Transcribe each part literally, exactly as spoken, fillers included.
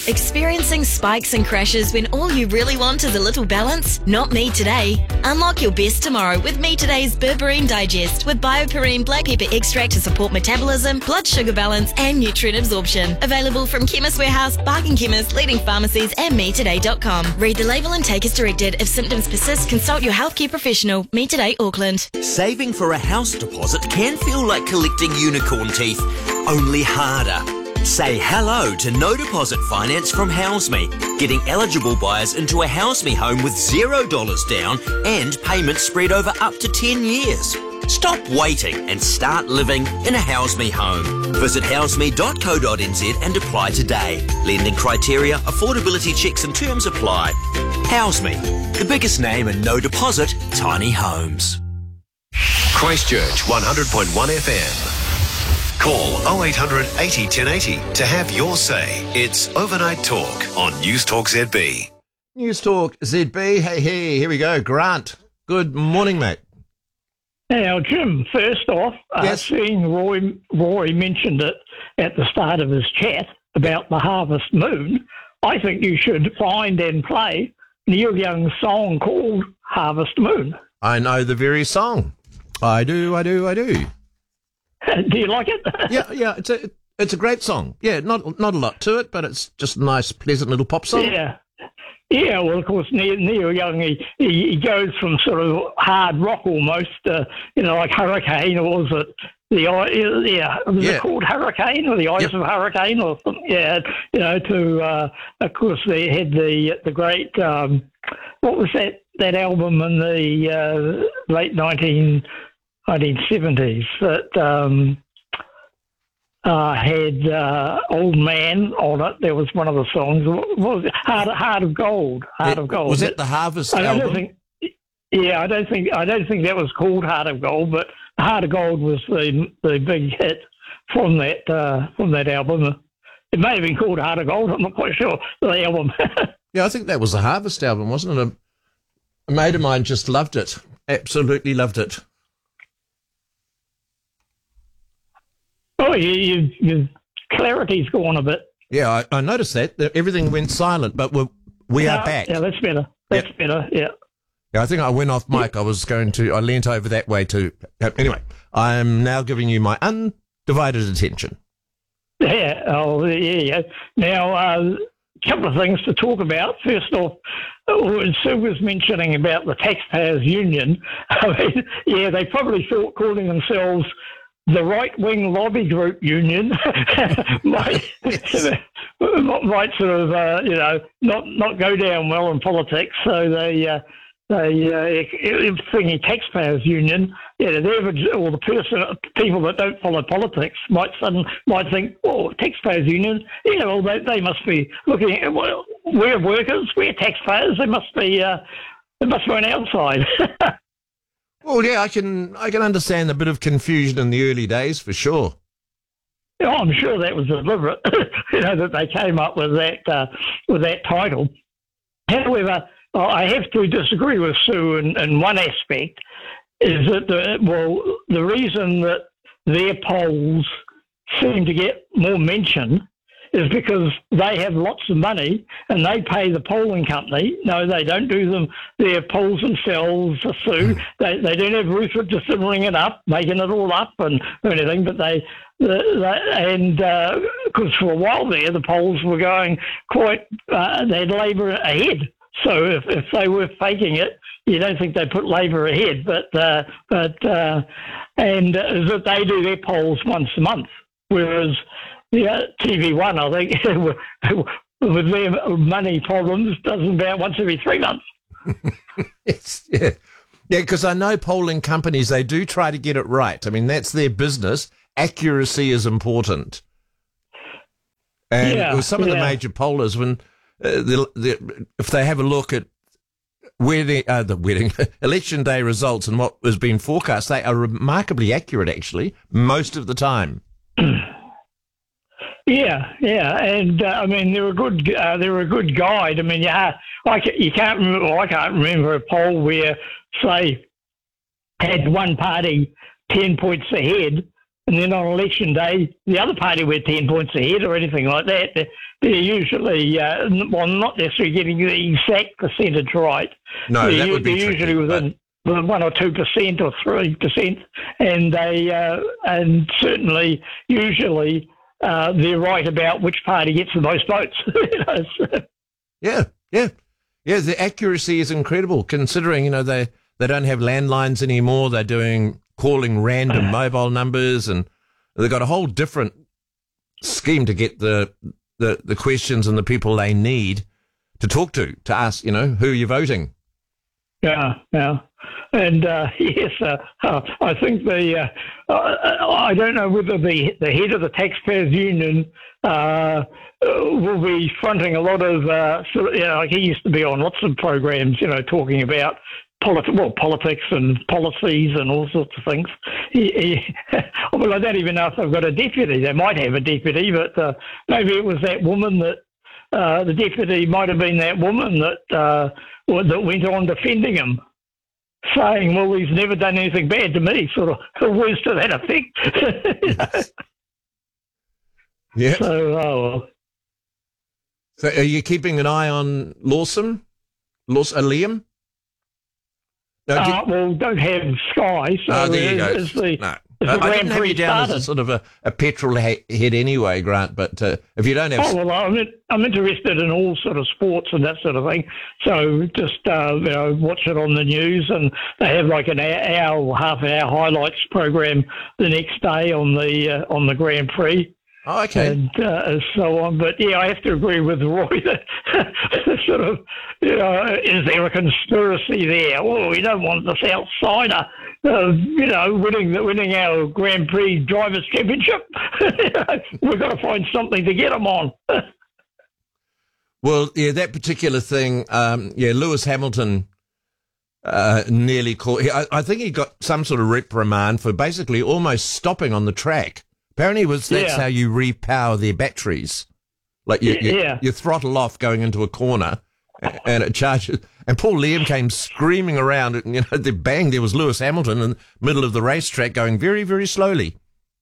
Experiencing spikes and crashes when all you really want is a little balance? Not me today. Unlock your best tomorrow with Me Today's Berberine Digest with BioPerine black pepper extract to support metabolism, blood sugar balance and nutrient absorption. Available from Chemist Warehouse, Bargain Chemist, leading pharmacies and me today dot com. Read the label and take as directed. If symptoms persist, consult your healthcare professional. Me Today Auckland. Saving for a house deposit can feel like collecting unicorn teeth, only harder. Say hello to no deposit finance from HouseMe, getting eligible buyers into a HouseMe home with zero dollars down and payments spread over up to ten years. Stop waiting and start living in a HouseMe home. Visit houseme dot co dot n z and apply today. Lending criteria, affordability checks and terms apply. HouseMe, the biggest name in no deposit tiny homes. Christchurch one hundred point one F M. Call oh eight hundred eighty ten eighty to have your say. It's Overnight Talk on News Talk Z B. News Talk Z B. Hey, hey, here we go. Grant, good morning, mate. Now, Jim, first off, uh, Yes. seeing Roy, Roy mentioned it at the start of his chat about the Harvest Moon, I think you should find and play Neil Young's song called Harvest Moon. I know the very song. I do, I do, I do. Do you like it? Yeah, yeah, it's a it's a great song. Yeah, not not a lot to it, but it's just a nice, pleasant little pop song. Yeah. Yeah, well, of course, Neil, Neil Young, he, he he goes from sort of hard rock almost, uh, you know, like Hurricane, or was it the, I- yeah, was Yeah. it called Hurricane, or the Eyes Yep. of Hurricane, or something? Yeah, you know, to, uh, of course, they had the the great, um, what was that, that album in the uh, late nineteen seventies that um, uh, had uh, Old Man on it. There was one of the songs. What was it? Heart, Heart of Gold. Heart It- of Gold. Was it the Harvest I don't album? think. Yeah, I don't think. I don't think that was called Heart of Gold, but Heart of Gold was the the big hit from that uh, from that album. It may have been called Heart of Gold. I'm not quite sure. The album. Yeah, I think that was the Harvest album, wasn't it? A, a mate of mine just loved it. Absolutely loved it. oh, you, you, you, clarity's gone a bit. Yeah, I, I noticed that. that Everything went silent, but we're, we are Yeah, back. Yeah, that's better. That's Yep. better. Yeah. Yeah, I think I went off mic. I was going to, I leant over that way to, anyway, I'm now giving you my undivided attention. Yeah, oh, yeah, yeah. Now, a uh, couple of things to talk about. First off, when Sue was mentioning about the Taxpayers Union, I mean, yeah, they probably thought calling themselves the right-wing lobby group union might, might sort of, uh, you know, not, not go down well in politics. So they, uh, they uh, thinking Taxpayers Union, yeah, the average or the person, people that don't follow politics might sudden might think, oh, Taxpayers Union, yeah, well, they, they must be looking at, well, we're workers, we're taxpayers, they must be, uh, they must be on our side. Well, yeah, I can I can understand a bit of confusion in the early days for sure. Oh, I'm sure that was deliberate, you know, that they came up with that uh, with that title. However, I have to disagree with Sue in, in one aspect, is that the well, the reason that their polls seem to get more mention is because they have lots of money and they pay the polling company. No, they don't do them their polls themselves, Sue. They they don't have Ruth Richardson ringing it up, making it all up and anything, but they, they and because uh, for a while there the polls were going quite, uh, they had Labor ahead. So if, if they were faking it, you don't think they put Labor ahead, but uh, but uh, and uh, is that they do their polls once a month, whereas yeah, T V One, I think, with their money problems, does them about once every three months. It's, yeah, yeah, because I know polling companies, they do try to get it right. I mean, that's their business. Accuracy is important. And Yeah, with some of the yeah. major pollers, when uh, the, the, if they have a look at wedding, uh, the wedding election day results and what has been forecast, they are remarkably accurate, actually, most of the time. Yeah, yeah, and uh, I mean they're a good uh, they're a good guide. I mean, yeah, I ca- you can't remember, well, I can't remember a poll where say had one party ten points ahead and then on election day, the other party were ten points ahead or anything like that, they're, they're usually, uh, well, not necessarily getting the exact percentage right. No, they're, that would be they're tricky, usually within, within one or two percent or three percent, and they uh, and certainly usually uh, they're right about which party gets the most votes. You know, so. Yeah, yeah, yeah. The accuracy is incredible, considering you know they they don't have landlines anymore. They're doing calling random mobile numbers, and they've got a whole different scheme to get the, the, the questions and the people they need to talk to, to ask, you know, who you're voting. Yeah, yeah. And, uh, yes, uh, uh, I think the, uh, uh, I don't know whether the, the head of the Taxpayers Union uh, will be fronting a lot of, uh, sort of, you know, like he used to be on lots of programs, you know, talking about Politi- well, politics and policies and all sorts of things. He, he, well, I don't even know if they've got a deputy. They might have a deputy, but uh, maybe it was that woman that uh, the deputy might have been that woman that uh, that went on defending him, saying, "Well, he's never done anything bad to me," sort of words to that effect. Yeah. So, oh well. So, are you keeping an eye on Lawson, Lawson, uh, Liam? No, Uh, did, well, don't have Sky, so oh, there you go. is the, no. is the I, I Grand didn't have Prix you down started. as a sort of a, a petrol ha- head anyway, Grant, but uh, if you don't have... Oh, well, I'm, I'm interested in all sort of sports and that sort of thing. So just, uh, you know, watch it on the news, and they have like an hour or half an hour highlights program the next day on the uh, on the Grand Prix. Oh, okay. And uh, so on. But, yeah, I have to agree with Roy that sort of, you know, is there a conspiracy there? Oh, we don't want this outsider, uh, you know, winning the, winning our Grand Prix Drivers' Championship. We've got to find something to get them on. Well, yeah, that particular thing, um, yeah, Lewis Hamilton uh, nearly caught... I, I think he got some sort of reprimand for basically almost stopping on the track. Apparently, it was that's Yeah. how you repower their batteries. Like you, you, Yeah. you throttle off going into a corner, and it charges. And Paul Liam came screaming around, and you know, the bang! There was Lewis Hamilton in the middle of the racetrack, going very, very slowly.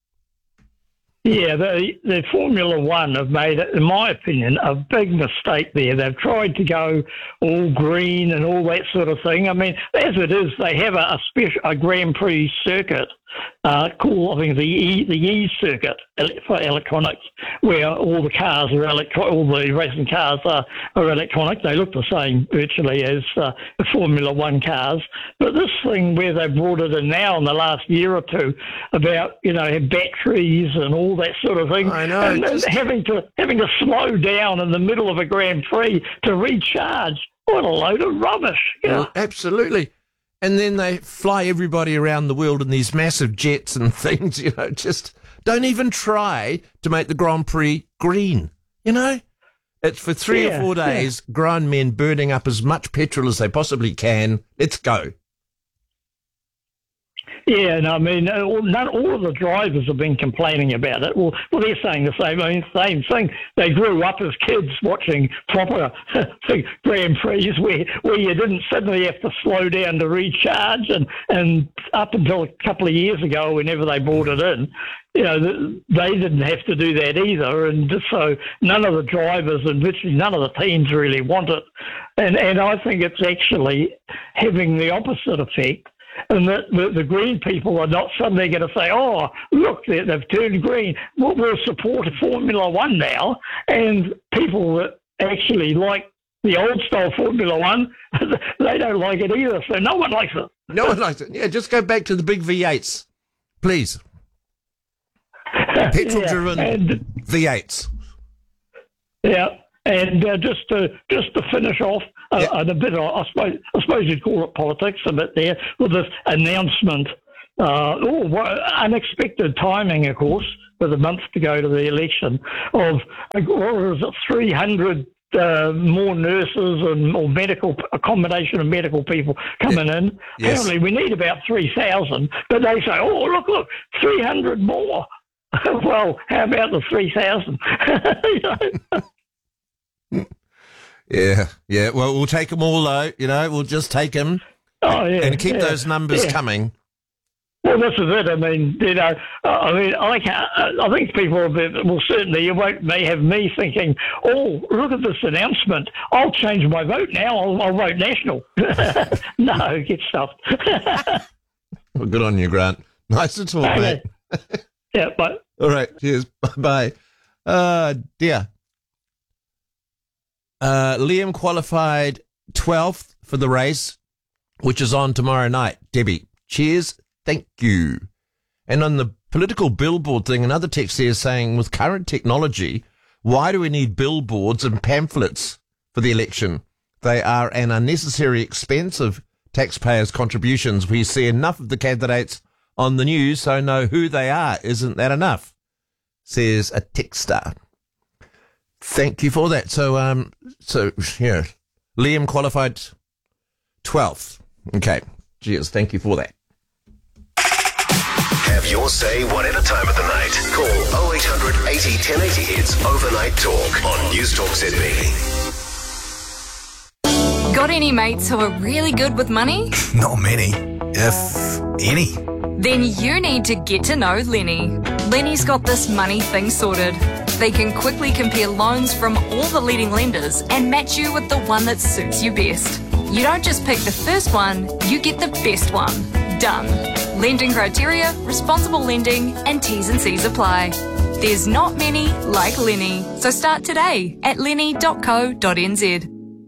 Yeah, the, the Formula One have made, in my opinion, a big mistake there. They've tried to go all green and all that sort of thing. I mean, as it is, they have a, a special a Grand Prix circuit uh, called, I think, the E, the E circuit for electronics, where all the cars are electro- all the racing cars are, are electronic. They look the same virtually as uh, the Formula One cars. But this thing where they brought it in now in the last year or two about, you know, batteries and all that sort of thing. I know, And, and just- having to having to slow down in the middle of a Grand Prix to recharge. What a load of rubbish. You know? Well, absolutely. And then they fly everybody around the world in these massive jets and things, you know, just don't even try to make the Grand Prix green, you know? It's for three Yeah, or four yeah. days, grown men burning up as much petrol as they possibly can. Let's go. Yeah, and I mean, uh, all- not all of the drivers have been complaining about it. Well, well, they're saying the same, I mean, same thing. They grew up as kids watching proper Grand Prix where, where you didn't suddenly have to slow down to recharge. And, and up until a couple of years ago, whenever they brought it in, you know, th- they didn't have to do that either. And just so none of the drivers and virtually none of the teams really want it. And, and I think it's actually having the opposite effect. And the, the, the green people are not suddenly going to say, oh, look, they, they've turned green. We'll, we'll support Formula One now. And people that actually like the old style Formula One, they don't like it either. So no one likes it. No one likes it. Yeah, just go back to the big V eights, please. Petrol-driven Yeah, and- V eights. Yeah, and uh, just to just to finish off, uh, Yeah. and a bit, of, I suppose I suppose you'd call it politics a bit there with this announcement. Uh, oh, what, unexpected timing, of course, with a month to go to the election. Of uh, what was it, three hundred uh, more nurses and or medical a combination of medical people coming in. Yes. Apparently, we need about three thousand, but they say, oh, look, look, three hundred more. Well, how about the three thousand? Yeah, yeah. Well, we'll take them all, though. You know, we'll just take them Oh, yeah, and keep yeah, those numbers yeah. coming. Well, this is it. I mean, you know, I mean, I can't, I think people will, be, will certainly, you won't may have me thinking, oh, look at this announcement. I'll change my vote now. I'll, I'll vote National. No, get stuffed. Well, good on you, Grant. Nice to talk, mate. Yeah, but all right, cheers. Bye-bye. Uh, dear. Uh, Liam qualified twelfth for the race, which is on tomorrow night. Debbie, cheers. Thank you. And on the political billboard thing, another text here is saying, with current technology, why do we need billboards and pamphlets for the election? They are an unnecessary expense of taxpayers' contributions. We see enough of the candidates on the news, so know who they are. Isn't that enough? Says a texter. Thank you for that. So, um, so yeah, Liam qualified twelfth. Okay. Cheers. Thank you for that. Have your say whatever time of the night. Call oh eight hundred eighty ten eighty. It's Overnight Talk on News Talk Z B. Got any mates who are really good with money? Not many, if any. Then you need to get to know Lenny. Lenny's got this money thing sorted. They can quickly compare loans from all the leading lenders and match you with the one that suits you best. You don't just pick the first one, you get the best one. Done. Lending criteria, responsible lending, and T's and C's apply. There's not many like Lenny, so start today at lenny dot co dot n z.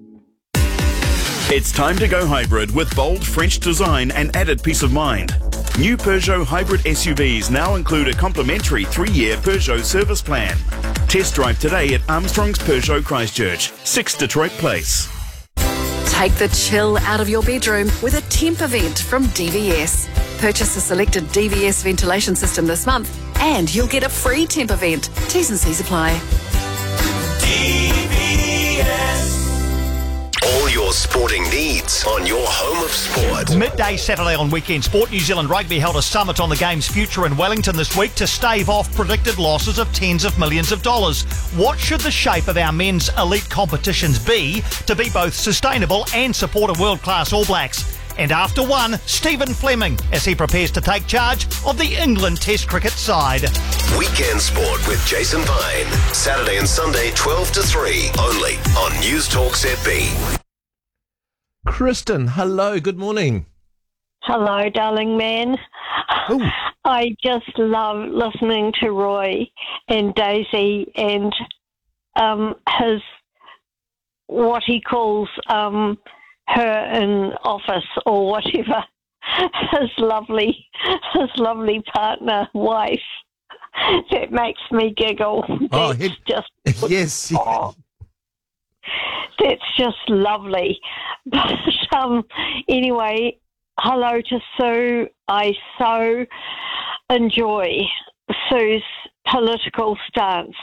It's time to go hybrid with bold French design and added peace of mind. New Peugeot hybrid S U Vs now include a complimentary three-year Peugeot service plan. Test drive today at Armstrong's Peugeot Christchurch, six Detroit Place. Take the chill out of your bedroom with a temp event from D V S. Purchase a selected D V S ventilation system this month and you'll get a free temp event. T's and C's apply. D V S. All your sporting needs on your home of sport. Midday Saturday on Weekend Sport. New Zealand Rugby held a summit on the game's future in Wellington this week to stave off predicted losses of tens of millions of dollars. What should the shape of our men's elite competitions be to be both sustainable and support a world-class All Blacks? And after one, Stephen Fleming as he prepares to take charge of the England Test cricket side. Weekend Sport with Jason Vine. Saturday and Sunday, twelve to three, only on News Talk Z B. Kristen, hello, good morning. Hello, darling man. Ooh. I just love listening to Roy and Daisy and um, his, what he calls um, her in office or whatever, his lovely, his lovely partner, wife. That makes me giggle. Oh, That's it, just yes. oh, that's just lovely. But um, anyway, hello to Sue. I so enjoy Sue's political stance.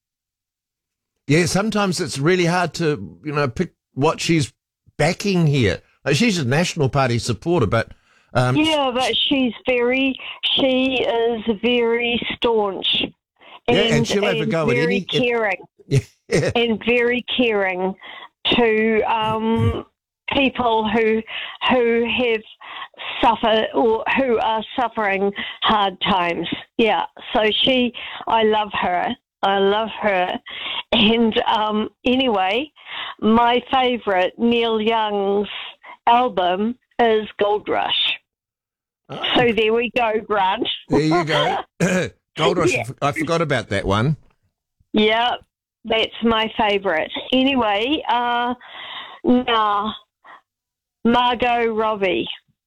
Yeah, sometimes it's really hard to, you know, pick what she's backing here. Like, she's a National Party supporter, but um, yeah, but she's very, she is very staunch. And, yeah, and she'll have a go at very any caring. It, yeah. And very caring to um, people who who have suffered or who are suffering hard times. Yeah, so she, I love her. I love her. And um, anyway, my favourite Neil Young's album is Gold Rush. Oh. So there we go, Grant. There you go. Gold Rush. Yeah. I forgot about that one. Yeah, that's my favourite. Anyway, uh, now, Margot Robbie.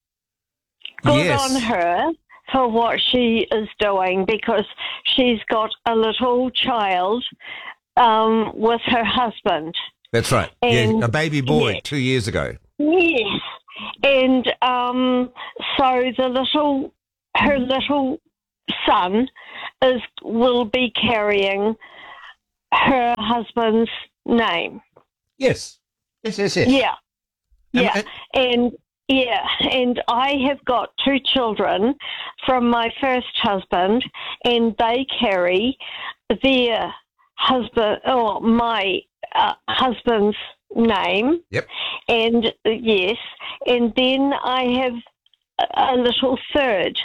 Good yes. on her for what she is doing, because she's got a little child um, with her husband. That's right. And, yeah, a baby boy yeah. two years ago. Yes. And um, so the little, her little son is will be carrying her husband's name. Yes. Yes, yes, yes. Yeah. Yeah. Um, and yeah, and I have got two children from my first husband, and they carry their husband, or my uh, husband's name. Yep. And uh, yes, and then I have a, a little third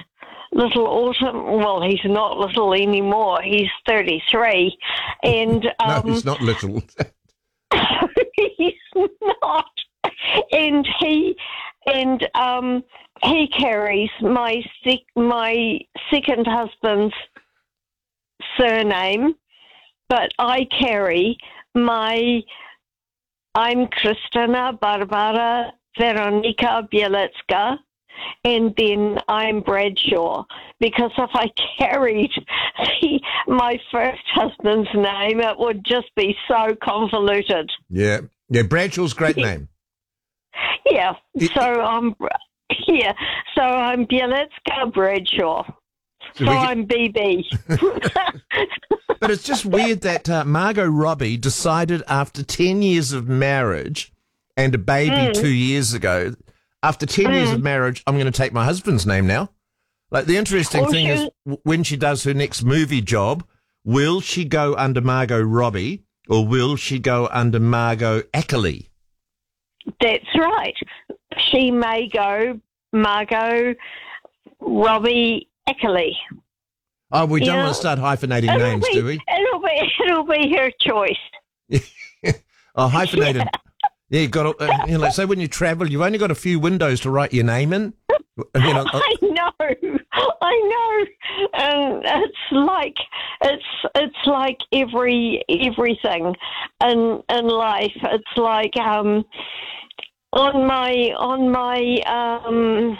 little Autumn. Well, he's not little anymore. He's thirty-three, and um, no, he's not little. he's not. And he and um, he carries my sec- my second husband's surname, but I carry my. I'm Kristina Barbara Veronica Bielecka, and then I'm Bradshaw, because if I carried the, my first husband's name, it would just be so convoluted. Yeah, yeah. Bradshaw's a great yeah. name. Yeah. It, so I'm yeah. So I'm Bielecka Bradshaw. So, so I'm B B. But it's just weird that uh, Margot Robbie decided after ten years of marriage and a baby mm. two years ago, after ten mm. years of marriage, I'm going to take my husband's name now. Like, the interesting well, thing she... is, when she does her next movie job, will she go under Margot Robbie or will she go under Margot Ackley? That's right. She may go Margot Robbie Ackley. Oh, we don't you want know, to start hyphenating names, be, do we? It'll be it'll be her choice. Oh, hyphenated. Yeah, you've got to, uh, you know, like, say when you travel, you've only got a few windows to write your name in. You know, uh, I know, I know, and it's like it's it's like every everything in in life. It's like um on my on my um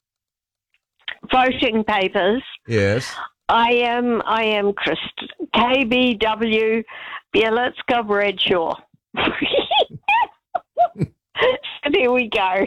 voting papers. Yes. I am I am Chris K B W Bielecka Bradshaw. So there we go.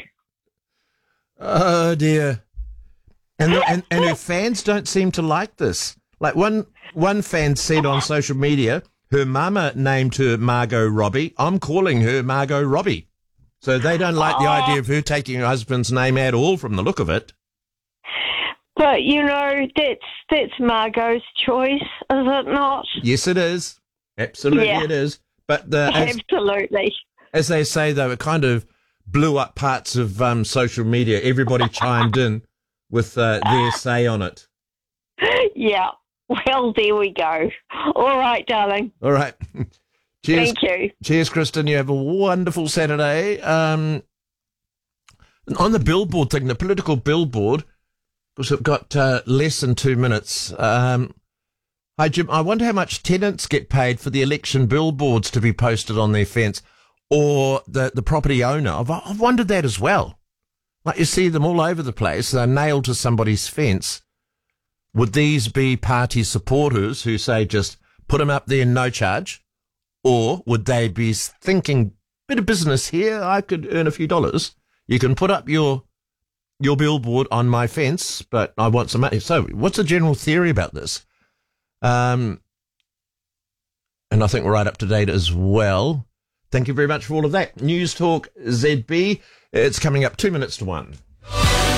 Oh dear. And, the, and and her fans don't seem to like this. Like one one fan said on social media, her mama named her Margot Robbie. I'm calling her Margot Robbie. So they don't like the oh. idea of her taking her husband's name at all from the look of it. But, you know, that's that's Margot's choice, is it not? Yes, it is. Absolutely yeah. it is. But the, as, Absolutely. As they say, though, it kind of blew up parts of um, social media. Everybody chimed in with uh, their say on it. Yeah. Well, there we go. All right, darling. All right. Cheers. Thank you. Cheers, Kristen. You have a wonderful Saturday. Um, on the billboard thing, the political billboard, because we've got uh, less than two minutes. Um, hi, Jim. I wonder how much tenants get paid for the election billboards to be posted on their fence, or the, the property owner. I've, I've wondered that as well. Like, you see them all over the place. They're nailed to somebody's fence. Would these be party supporters who say just put them up there, no charge? Or would they be thinking, bit of business here, I could earn a few dollars. You can put up your your billboard on my fence, but I want some money. So what's the general theory about this? Um, and I think we're right up to date as well. Thank you very much for all of that. News Talk Z B. It's coming up two minutes to one.